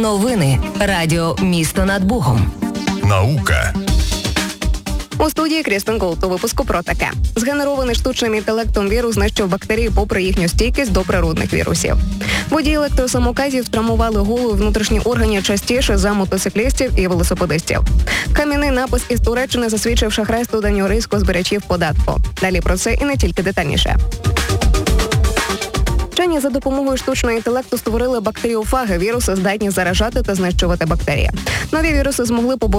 Новини. Радіо «Місто над Богом». Наука. У студії Крістен Голд у випуску про таке. Згенерований штучним інтелектом вірус знищив бактерії попри їхню стійкість до природних вірусів. Водії електросамокатів травмували голову і внутрішні органи частіше за мотоциклістів і велосипедистів. Кам'яний напис із Туреччини засвідчив шахрайство даніорійського збирачів податку. Далі про це і не тільки детальніше. Вчені за допомогою штучного інтелекту створили бактеріофаги. Віруси здатні заражати та знищувати бактерії. Нові віруси змогли побороти